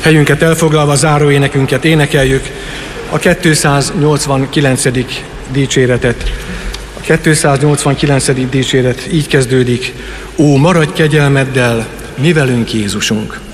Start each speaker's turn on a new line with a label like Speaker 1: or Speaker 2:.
Speaker 1: Helyünket elfoglalva záróénekünket énekeljük, a 289. dicséretet. A 289. dicséret így kezdődik: Ó, maradj kegyelmeddel, mi velünk Jézusunk!